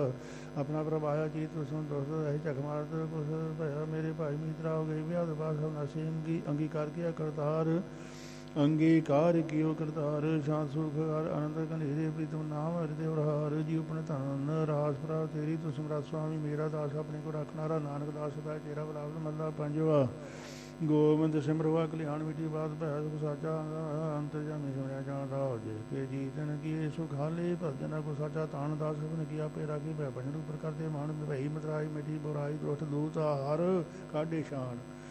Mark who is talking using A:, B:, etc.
A: ਆਪਣਾ ਪ੍ਰਭਾਇਆ ਚੀਤ ਸੁਣ ਦੋਸਤ ਹੈ ਝਕ ਮਾਰਤ ਕੁਛ ਭਇਆ ਮੇਰੇ ਭਾਈ ਮਿੱਤਰਾ ਹੋ ਗਏ ਵਿਆਹ ਬਾਸ ਨਾਸੀ ਅੰਗੀਕਾਰ ਕੀਆ ਕਰਤਾਰ ਅੰਗੀਕਾਰ ਕੀਓ ਕਰਤਾਰ ਸ਼ਾਂਤ ਸੁਖ ਆਨੰਦ ਘਨੇਰੇ ਪ੍ਰੀਤਮ ਨਾਮ ਹਰਿ ਹਾਰ ਜੀ ਉਪਨ ਧਨ ਰਾਸ ਪ੍ਰਾਪ ਤੇਰੀ ਤੂੰ ਸਮਰੱਥ ਸੁਆਮੀ ਮੇਰਾ ਦਾਸ ਆਪਣੇ ਕੋ ਰੱਖਨਾਰਾ ਨਾਨਕ ਦਾਸ ਸਦਾ ਤੇਰਾ ਬਲਾਵਲ ਮੱਲਾ ਪੰਜਵਾ ਗੋਬਿੰਦ ਸਿਮਰਵਾ ਕਲਿਆਣ ਮਿਟੀ ਬਾਤ ਭੈ ਸੁਖ ਸਾਚਾ ਅੰਤਰ ਜਾਮੀ ਸੁਣਿਆ ਜਾਣਦਾ ਹੋ ਜੇ ਕੇ ਜੀਤਨ ਕੀ ਸੁਖਾਲੇ ਭਜਨਾ ਕੋ ਸਾਚਾ ਤਾਨ ਦਾਸ ਸਭਨ ਕੀ ਆਪੇ ਰਾਖੀ ਭੈ ਭਜਨ ਉਪਰ ਕਰਦੇ ਮਾਨ ਭਈ ਮਤਰਾਈ ਮਿਟੀ ਬੁਰਾਈ ਦੁਸ਼ਟ ਦੂਤ ਹਾਰ ਕਾਢੇ ਸ਼ਾਨ